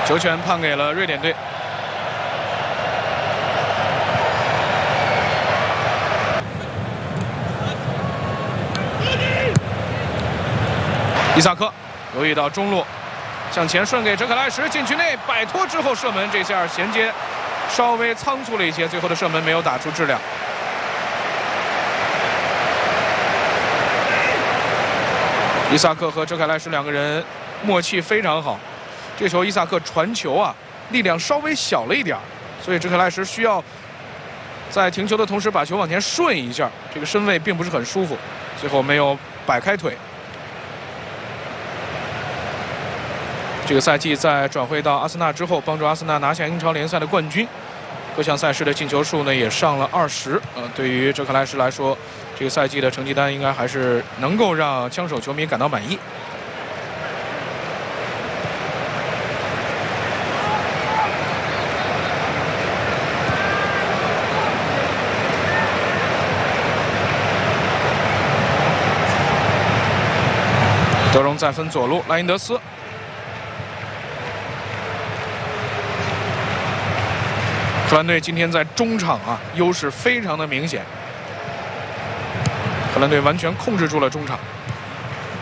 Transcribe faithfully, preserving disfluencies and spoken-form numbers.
球权判给了瑞典队。伊萨克留意到中路，向前顺给哲克莱什，禁区内摆脱之后射门，这下衔接稍微仓促了一些，最后的射门没有打出质量。伊萨克和哲凯莱什两个人默契非常好，这球伊萨克传球啊，力量稍微小了一点，所以哲凯莱什需要在停球的同时把球往前顺一下，这个身位并不是很舒服，最后没有摆开腿。这个赛季在转会到阿森纳之后，帮助阿森纳拿下英超联赛的冠军，各项赛事的进球数呢也上了二十。呃，对于哲克莱什来说，这个赛季的成绩单应该还是能够让枪手球迷感到满意。德容再分左路，莱因德斯。荷兰队今天在中场啊，优势非常的明显。荷兰队完全控制住了中场。